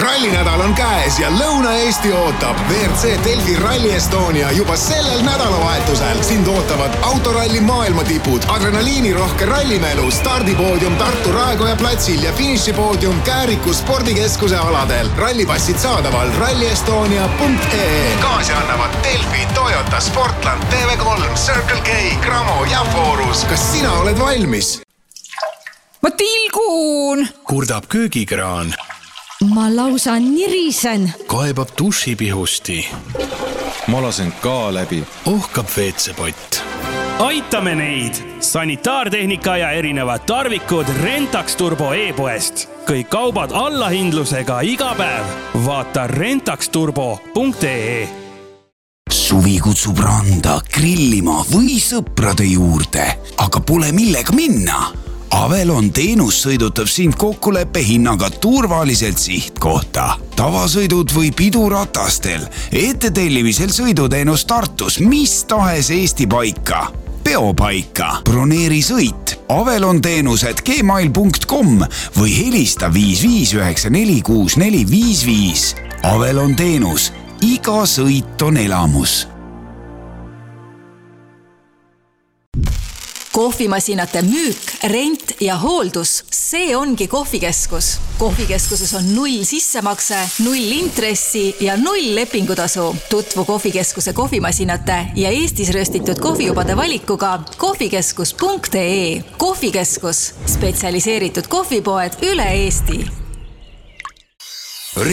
Rallinädal on käes ja Lõuna-Eesti ootab. WRC Delfi Rally Estonia juba sellel nädalavahetusel. Sind ootavad autoralli maailmatipud, adrenaliinirohke rallimelu, stardipoodium Tartu Raekoja platsil ja finišipoodium Kääriku spordikeskuse aladel. Rallipassid saadaval rallyestonia.ee. Kaasi annavad Delfi, Toyota, Sportland, TV3, Circle K, Gramo ja Forus. Kas sina oled valmis? Ma tilgun! Kurdab köögikraan. Ma lausa nirisen. Kaebab dušipihusti. Ma lasen ka läbi. Ohkab veetsepott. Aitame neid! Sanitaartehnika ja erinevad tarvikud Rentax Turbo e-poest. Kõik kaubad allahindlusega iga päev. Vaata rentaxturbo.ee. Suvi kutsub randa, grillima või sõprade juurde, aga pole millega minna. Avelon teenus sõidutab sind kokkuleppe hinnaga turvaliselt sihtkohta. Tavasõidud või piduratastel, ettetellimisel sõiduteenus Tartus, mis tahes Eesti paika. Peopaika, broneeri sõit, Avelon teenused gmail.com või helista 55946455. Avelon teenus, iga sõit on elamus. Kohvimasinate müük, rent ja hooldus, see ongi kohvikeskus. Kohvikeskuses on 0 sissemakse, 0 intressi ja 0 lepingutasu. Tutvu kohvikeskuse kohvimasinate ja Eestis röstitud kohvijubade valikuga kohvikeskus.ee. Kohvikeskus, spetsialiseeritud kohvipoed üle Eesti.